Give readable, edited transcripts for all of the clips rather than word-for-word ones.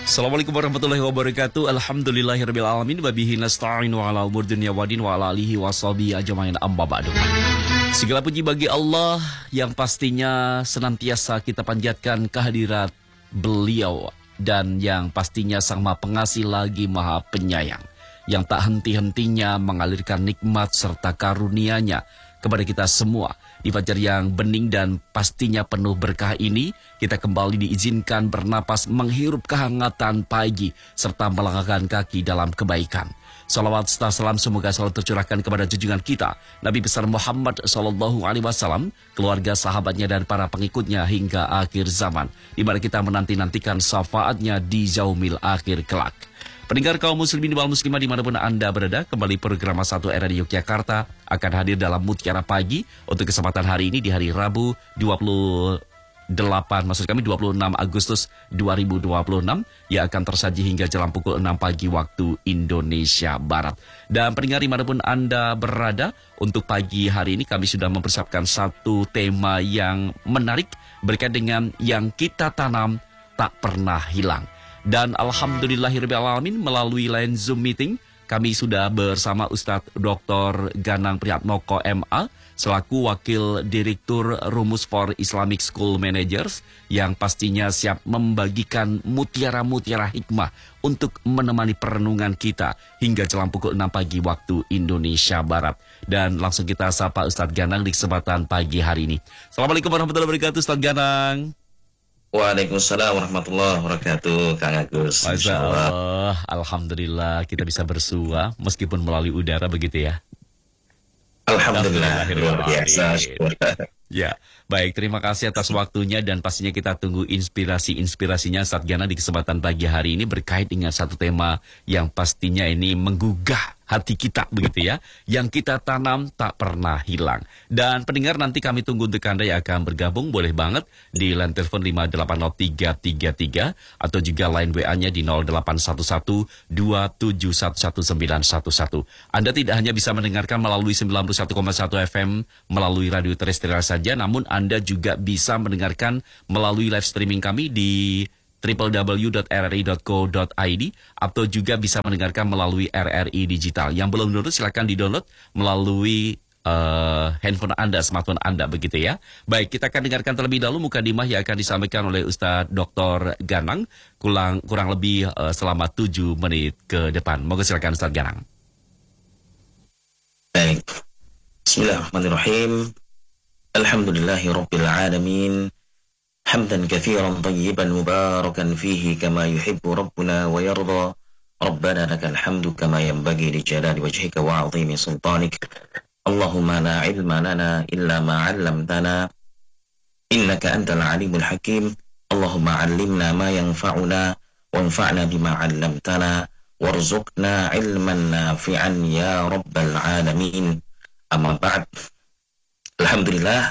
Assalamualaikum warahmatullahi wabarakatuh. Alhamdulillahirabbil alamin wa bihi nasta'inu ala umur dunya waddin wa ala alihi washabihi ajmain amma ba'du. Segala puji bagi Allah yang pastinya senantiasa kita panjatkan kehadirat Beliau dan yang pastinya Sang Maha Pengasih lagi Maha Penyayang yang tak henti-hentinya mengalirkan nikmat serta karunia-Nya kepada kita semua. Di fajar yang bening dan pastinya penuh berkah ini, kita kembali diizinkan bernapas menghirup kehangatan pagi serta melangkahkan kaki dalam kebaikan. Salawat serta salam semoga selalu tercurahkan kepada junjungan kita Nabi besar Muhammad SAW, keluarga, sahabatnya dan para pengikutnya hingga akhir zaman, di mana kita menanti-nantikan syafaatnya di yaumil akhir kelak. Pendengar kaum muslimin wal muslimah dimanapun Anda berada, kembali program 1 RRI Yogyakarta akan hadir dalam Mutiara Pagi untuk kesempatan hari ini di hari Rabu 26 Agustus 2026 yang akan tersaji hingga jelang pukul 6 pagi waktu Indonesia Barat. Dan pendengar dimanapun Anda berada, untuk pagi hari ini kami sudah mempersiapkan satu tema yang menarik berkaitan dengan yang kita tanam tak pernah hilang. Dan alhamdulillahirabbil alamin melalui line Zoom meeting kami sudah bersama Ustadz Dr. Ganang Priyatmoko MA selaku Wakil Direktur Rumus for Islamic School Managers yang pastinya siap membagikan mutiara-mutiara hikmah untuk menemani perenungan kita hingga jelang pukul 6 pagi waktu Indonesia Barat. Dan langsung kita sapa Ustadz Ganang di kesempatan pagi hari ini. Assalamualaikum warahmatullahi wabarakatuh Ustadz Ganang. Waalaikumsalam warahmatullahi wabarakatuh, Kang Agus. Masya Allah, alhamdulillah kita bisa bersua meskipun melalui udara begitu ya. Alhamdulillah, luar biasa. Ya, baik, terima kasih atas waktunya dan pastinya kita tunggu inspirasinya Ustadz Ganang di kesempatan pagi hari ini berkait dengan satu tema yang pastinya ini menggugah hati kita begitu ya, yang kita tanam tak pernah hilang. Dan pendengar, nanti kami tunggu untuk Anda yang akan bergabung, boleh banget di line telepon 5803333 atau juga line WA-nya di 0811271111. Anda tidak hanya bisa mendengarkan melalui 91,1 FM melalui radio terestrial saja, namun Anda juga bisa mendengarkan melalui live streaming kami di www.rri.co.id atau juga bisa mendengarkan melalui RRI Digital. Yang belum download silakan di-download melalui handphone Anda, smartphone Anda begitu ya. Baik, kita akan dengarkan terlebih dahulu mukadimah yang akan disampaikan oleh Ustadz Dr. Ganang kurang lebih selama 7 menit ke depan. Moga silakan Ustadz Ganang. Baik. Bismillahirrahmanirrahim. Alhamdulillahirabbil alamin. حمدا كثيرا طيبا مباركا فيه كما يحب ربنا ويرضى ربنا لك الحمد كما ينبغي لجلال وجهك وعظيم سلطانك اللهم لا علم لنا إلا ما علمتنا إنك أنت العليم الحكيم اللهم علمنا ما ينفعنا وانفعنا بما علمتنا وارزقنا علما نافعا يا رب العالمين أما بعد. Alhamdulillah,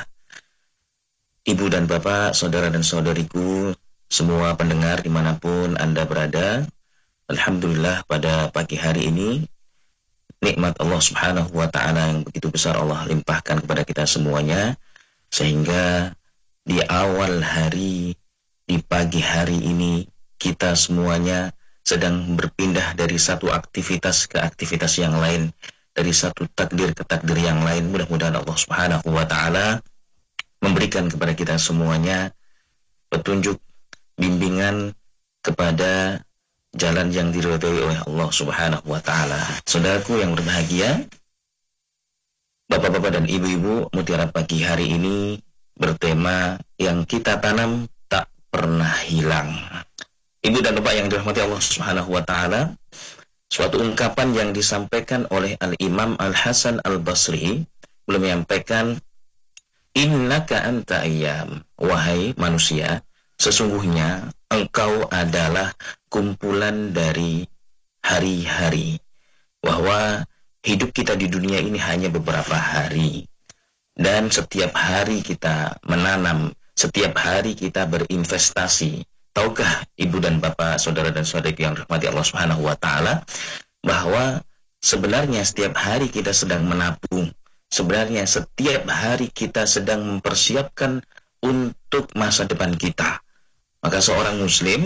Ibu dan Bapak, saudara dan saudariku, semua pendengar dimanapun Anda berada, alhamdulillah pada pagi hari ini, nikmat Allah Subhanahu wa Ta'ala yang begitu besar Allah limpahkan kepada kita semuanya, sehingga di awal hari, di pagi hari ini, kita semuanya sedang berpindah dari satu aktivitas ke aktivitas yang lain, dari satu takdir ke takdir yang lain. Mudah-mudahan Allah Subhanahu wa Ta'ala memberikan kepada kita semuanya petunjuk, bimbingan kepada jalan yang diridhai oleh Allah Subhanahu wa Ta'ala. Saudaraku yang berbahagia, Bapak-bapak dan Ibu-ibu, mutiara pagi hari ini bertema yang kita tanam tak pernah hilang. Ibu dan Bapak yang dirahmati Allah Subhanahu wa Ta'ala, suatu ungkapan yang disampaikan oleh Al-Imam Al-Hasan Al-Basri beliau menyampaikan, innaka anta ayyam, wahai manusia, sesungguhnya engkau adalah kumpulan dari hari-hari. Bahwa hidup kita di dunia ini hanya beberapa hari. Dan setiap hari kita menanam, setiap hari kita berinvestasi. Tahukah Ibu dan Bapak, saudara dan saudari yang dirahmati Allah Subhanahu wa Ta'ala, bahwa sebenarnya setiap hari kita sedang menabung. Sebenarnya setiap hari kita sedang mempersiapkan untuk masa depan kita. Maka seorang muslim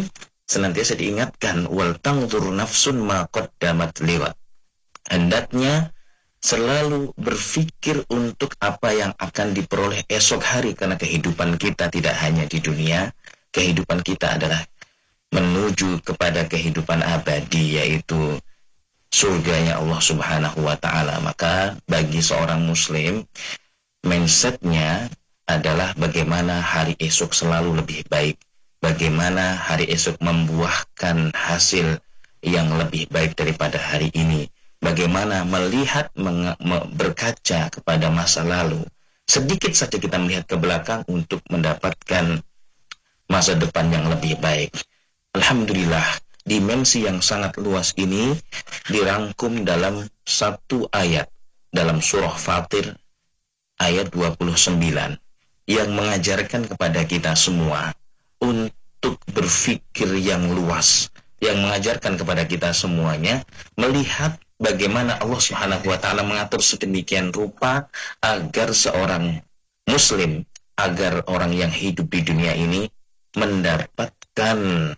senantiasa diingatkan, wal tangzur nafsun ma qaddamat liwat. Hendaknya selalu berpikir untuk apa yang akan diperoleh esok hari, karena kehidupan kita tidak hanya di dunia, kehidupan kita adalah menuju kepada kehidupan abadi, yaitu surganya Allah Subhanahu wa ta'ala. Maka bagi seorang muslim, mindsetnya adalah bagaimana hari esok selalu lebih baik, bagaimana hari esok membuahkan hasil yang lebih baik daripada hari ini, bagaimana melihat, berkaca kepada masa lalu. Sedikit saja kita melihat ke belakang untuk mendapatkan masa depan yang lebih baik. Alhamdulillah, dimensi yang sangat luas ini dirangkum dalam satu ayat dalam surah Fatir ayat 29 yang mengajarkan kepada kita semua untuk berpikir yang luas, yang mengajarkan kepada kita semuanya melihat bagaimana Allah Subhanahu wa ta'ala mengatur sedemikian rupa agar seorang muslim, agar orang yang hidup di dunia ini mendapatkan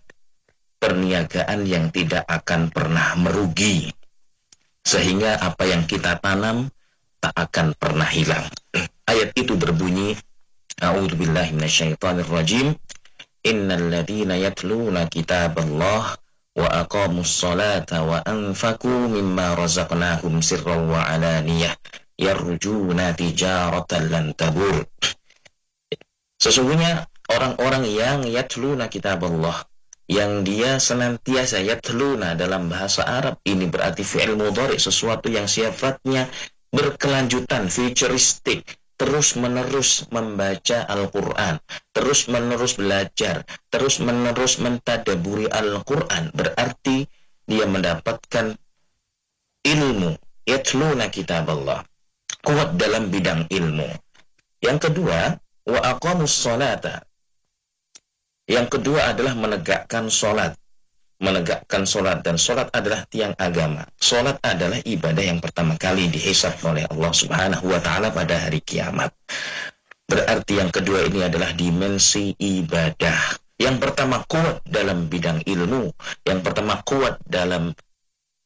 perniagaan yang tidak akan pernah merugi, sehingga apa yang kita tanam tak akan pernah hilang. Ayat itu berbunyi, A'udzubillahi minasyaitonirrajim, innal ladzina yatluna kitaballah wa aqamus salata wa anfaqu mimma razaqnahum sirran wa alaniyah yarjuna tijaratan lan tabur. Sesungguhnya orang-orang yang yatluna kitaballah, yang dia senantiasa, yatluna dalam bahasa Arab ini berarti fi'il mudhari, sesuatu yang sifatnya berkelanjutan, futuristik, terus-menerus membaca Al-Quran, terus-menerus belajar, terus-menerus mentadaburi Al-Quran, berarti dia mendapatkan ilmu. Yatluna kitaballah, kuat dalam bidang ilmu. Yang kedua, wa aqamus salata. Yang kedua adalah menegakkan sholat. Menegakkan sholat, dan sholat adalah tiang agama. Sholat adalah ibadah yang pertama kali dihisab oleh Allah Subhanahu wa ta'ala pada hari kiamat. Berarti yang kedua ini adalah dimensi ibadah. Yang pertama kuat dalam bidang ilmu, yang pertama kuat dalam